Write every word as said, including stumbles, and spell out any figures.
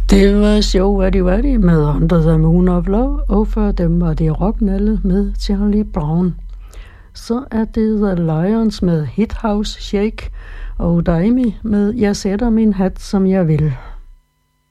Det var Show Waddy Waddy med Under the Moon of Love, og før dem var det Rocknalle med Charlie Brown. Så er det The Lions med Hit House Shake, og Daimi med Jeg sætter min hat, som jeg vil.